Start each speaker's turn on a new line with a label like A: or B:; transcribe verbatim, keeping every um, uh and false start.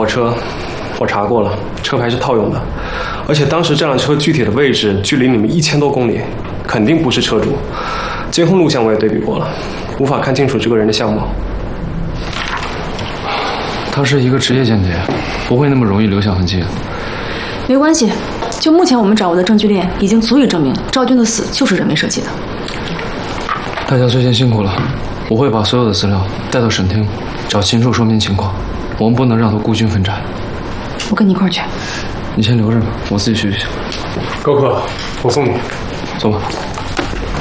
A: 号车，我查过了，车牌是套用的，而且当时这辆车具体的位置距离你们一千多公里，肯定不是车主。监控录像我也对比过了，无法看清楚这个人的相貌。
B: 他是一个职业间谍，不会那么容易留下痕迹的。
C: 没关系，就目前我们掌握的证据链，已经足以证明赵军的死就是人为设计的。
B: 大家最近辛苦了，我会把所有的资料带到省厅，找秦朔说明情况。我们不能让他孤军奋战。
C: 我跟你一块儿去。
B: 你先留着吧，我自己去就行。
A: 高科，我送你。
B: 走吧。